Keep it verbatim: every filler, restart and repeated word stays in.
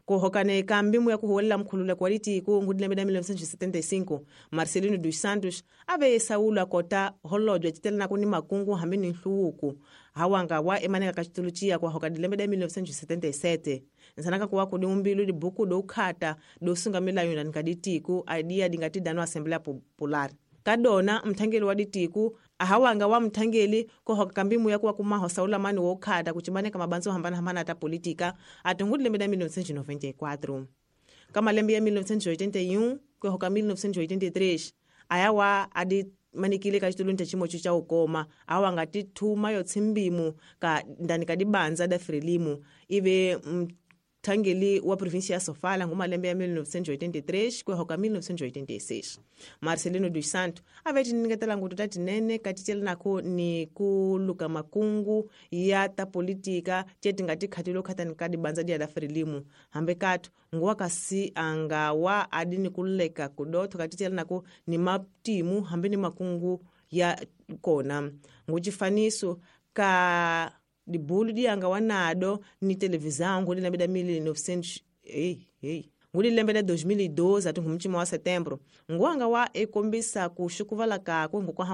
kuhokane kambimu ya kuhuwela mkhulula kwa litiku ngudile mille neuf cent soixante-quinze Marcelino dos Santos ave saula kota holodwe titela na kuni makungu hambi ni nhluuku hawanga wa emaneka kachituluchia kwa hokadile mille neuf cent soixante-dix-sept nsanaka kuwa kudi umbilu di buku do ukhata do sunga mila yunani kaditiku idea dingati dano Assemblea Popular kadona mthangeli wa ditiku ahawanga wa mthangeli kohoka kambimu ya kuwa kumaho saula mani wa ukhata kuchimane kama banzo hambana hambana ata politika atungudile mille neuf cent noventa-e-quatro kama lembi ya mille neuf cent oitenta e um kohoka mille neuf cent oitenta e três ayawa adi manikile kachitulu nta chimo cha ukoma awanga tithuma yo tsimbimu ka ndani kadibanza da Frelimu ive mthangeli wa provincia ya Sofala ngumalembe ya mille neuf cent oitenta e três kohoka mille neuf cent oitenta e seis Marcelino dos Santos aveti ningetela ngutu tati nene katitela nako ni kuluka makungu ya ta politika cheti ngati khatilo khatani kadibanza dia da Frelimu hambe katu nguwa kasi anga wa adini kuleka kudotho katitela nako ni matimu hambe ni makungu ya kona nguchifaniso ka dibulu di anga wanado ni televisão nguli lembeda mille e novecentos hey hey nguli lembeda dois mil e doze atungu mchima wa setembro nguanga wa ekombisa kushukuvala ka kwa